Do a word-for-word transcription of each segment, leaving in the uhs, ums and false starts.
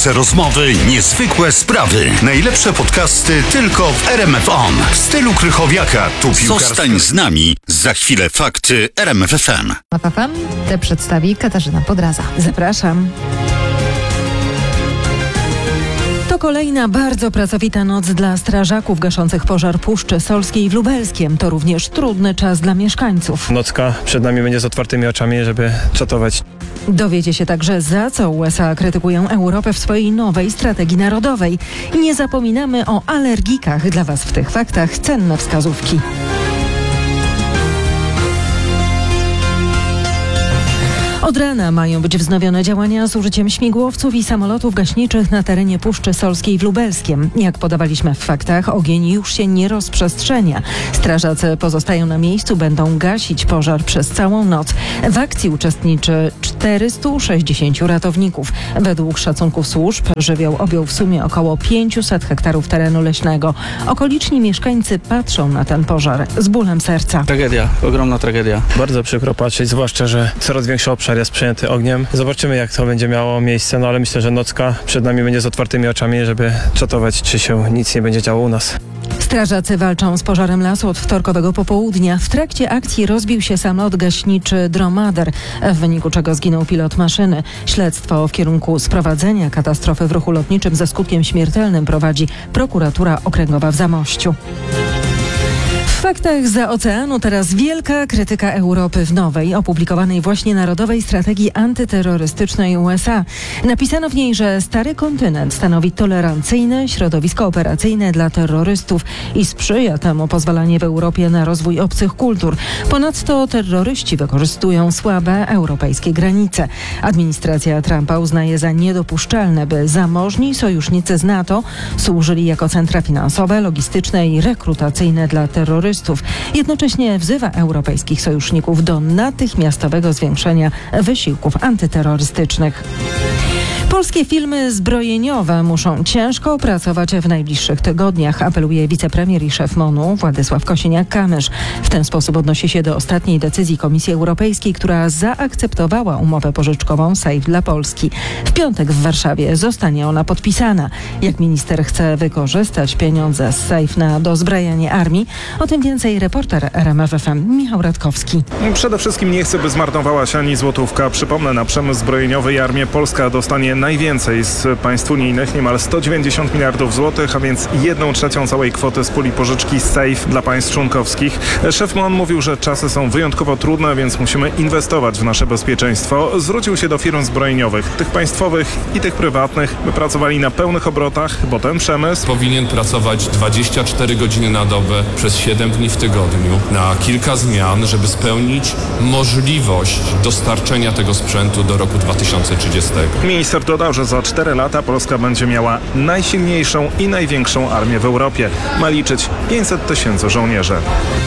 Gorące rozmowy, niezwykłe sprawy. Najlepsze podcasty tylko w R M F On. W stylu Krychowiaka. Tu piłkarska... Zostań z nami. Za chwilę fakty R M F F M. R M F F M te przedstawi Katarzyna Podraza. Zapraszam. To kolejna bardzo pracowita noc dla strażaków gaszących pożar Puszczy Solskiej w Lubelskiem. To również trudny czas dla mieszkańców. Nocka przed nami będzie z otwartymi oczami, żeby czatować. Dowiecie się także, za co U S A krytykują Europę w swojej nowej strategii narodowej. I nie zapominamy o alergikach. Dla Was w tych faktach cenne wskazówki. Od rana mają być wznowione działania z użyciem śmigłowców i samolotów gaśniczych na terenie Puszczy Solskiej w Lubelskiem. Jak podawaliśmy w faktach, ogień już się nie rozprzestrzenia. Strażacy pozostają na miejscu, będą gasić pożar przez całą noc. W akcji uczestniczy czterysta sześćdziesiąt ratowników. Według szacunków służb żywioł objął w sumie około pięćset hektarów terenu leśnego. Okoliczni mieszkańcy patrzą na ten pożar z bólem serca. Tragedia, ogromna tragedia. Bardzo przykro patrzeć, zwłaszcza, że coraz większy obszar jest przejęty ogniem. Zobaczymy, jak to będzie miało miejsce, no ale myślę, że nocka przed nami będzie z otwartymi oczami, żeby czatować, czy się nic nie będzie działo u nas. Strażacy walczą z pożarem lasu od wtorkowego popołudnia. W trakcie akcji rozbił się samolot gaśniczy Dromader, w wyniku czego zginął pilot maszyny. Śledztwo w kierunku sprowadzenia katastrofy w ruchu lotniczym ze skutkiem śmiertelnym prowadzi prokuratura okręgowa w Zamościu. W faktach zza oceanu teraz wielka krytyka Europy w nowej, opublikowanej właśnie Narodowej Strategii Antyterrorystycznej U S A. Napisano w niej, że stary kontynent stanowi tolerancyjne środowisko operacyjne dla terrorystów i sprzyja temu pozwalanie w Europie na rozwój obcych kultur. Ponadto terroryści wykorzystują słabe europejskie granice. Administracja Trumpa uznaje za niedopuszczalne, by zamożni sojusznicy z NATO służyli jako centra finansowe, logistyczne i rekrutacyjne dla terrorystów. Jednocześnie wzywa europejskich sojuszników do natychmiastowego zwiększenia wysiłków antyterrorystycznych. Polskie firmy zbrojeniowe muszą ciężko pracować w najbliższych tygodniach, apeluje wicepremier i szef MON-u Władysław Kosiniak-Kamysz. W ten sposób odnosi się do ostatniej decyzji Komisji Europejskiej, która zaakceptowała umowę pożyczkową Safe dla Polski. W piątek w Warszawie zostanie ona podpisana. Jak minister chce wykorzystać pieniądze z Safe na dozbrajanie armii? O tym więcej reporter R M F F M Michał Radkowski. Przede wszystkim nie chce, by zmarnowała się ani złotówka. Przypomnę, na przemysł zbrojeniowy i armię Polska dostanie najwięcej z państw unijnych, niemal sto dziewięćdziesiąt miliardów złotych, a więc jedną trzecią całej kwoty z puli pożyczki Safe dla państw członkowskich. Szef MON mówił, że czasy są wyjątkowo trudne, więc musimy inwestować w nasze bezpieczeństwo. Zwrócił się do firm zbrojeniowych, tych państwowych i tych prywatnych, by pracowali na pełnych obrotach, bo ten przemysł powinien pracować dwadzieścia cztery godziny na dobę przez siedem dni w tygodniu na kilka zmian, żeby spełnić możliwość dostarczenia tego sprzętu do roku dwa tysiące trzydziestego. Minister dodał, że za cztery lata Polska będzie miała najsilniejszą i największą armię w Europie. Ma liczyć pięćset tysięcy żołnierzy.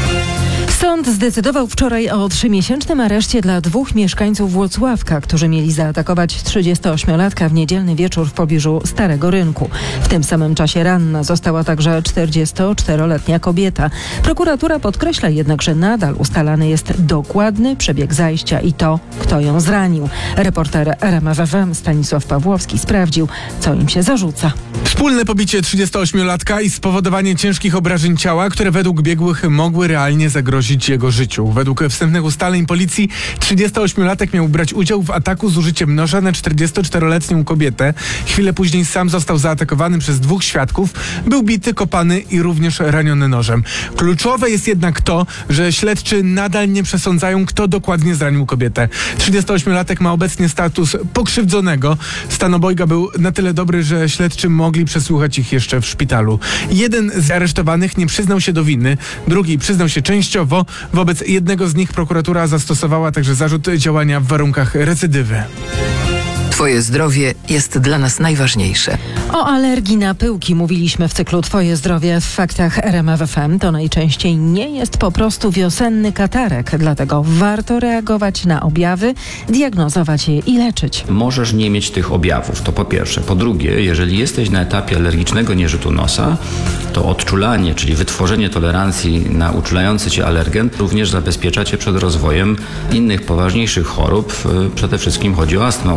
Sąd zdecydował wczoraj o trzymiesięcznym areszcie dla dwóch mieszkańców Włocławka, którzy mieli zaatakować trzydziestoośmiolatka w niedzielny wieczór w pobliżu Starego Rynku. W tym samym czasie ranna została także czterdziestoczteroletnia kobieta. Prokuratura podkreśla jednak, że nadal ustalany jest dokładny przebieg zajścia i to, kto ją zranił. Reporter R M F F M Stanisław Pawłowski sprawdził, co im się zarzuca. Wspólne pobicie trzydziestoośmiolatka i spowodowanie ciężkich obrażeń ciała, które według biegłych mogły realnie zagrozić jego życiu. Według wstępnych ustaleń policji trzydziestoośmiolatek miał brać udział w ataku z użyciem noża na czterdziestoczteroletnią kobietę. Chwilę później sam został zaatakowany przez dwóch świadków. Był bity, kopany i również raniony nożem. Kluczowe jest jednak to, że śledczy nadal nie przesądzają, kto dokładnie zranił kobietę. trzydziestoośmiolatek ma obecnie status pokrzywdzonego. Stan obojga był na tyle dobry, że śledczy mogli przesłuchać ich jeszcze w szpitalu. Jeden z aresztowanych nie przyznał się do winy, drugi przyznał się częściowo. Wobec jednego z nich prokuratura zastosowała także zarzut działania w warunkach recydywy. Twoje zdrowie jest dla nas najważniejsze. O alergii na pyłki mówiliśmy w cyklu Twoje zdrowie w faktach R M F F M. To najczęściej nie jest po prostu wiosenny katarek, dlatego warto reagować na objawy, diagnozować je i leczyć. Możesz nie mieć tych objawów, to po pierwsze. Po drugie, jeżeli jesteś na etapie alergicznego nierzutu nosa, to odczulanie, czyli wytworzenie tolerancji na uczulający cię alergen również zabezpiecza cię przed rozwojem innych poważniejszych chorób. Przede wszystkim chodzi o astmę oskrzelową.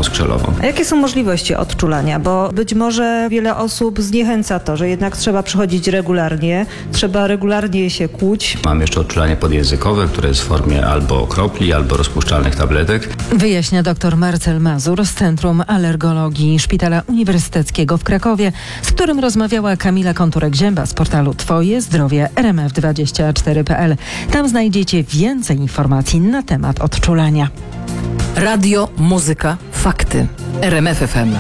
szybko. A jakie są możliwości odczulania? Bo być może wiele osób zniechęca to, że jednak trzeba przychodzić regularnie, trzeba regularnie się kłuć. Mam jeszcze odczulanie podjęzykowe, które jest w formie albo kropli, albo rozpuszczalnych tabletek. Wyjaśnia dr Marcel Mazur z Centrum Alergologii Szpitala Uniwersyteckiego w Krakowie, z którym rozmawiała Kamila Konturek-Zięba z portalu Twoje Zdrowie R M F dwadzieścia cztery kropka p l. Tam znajdziecie więcej informacji na temat odczulania. Radio, muzyka, fakty. R M F F M.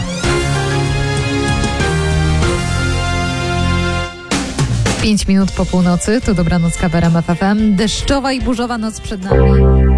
Pięć minut po północy, to dobranoc w R M F F M. Deszczowa i burzowa noc przed nami.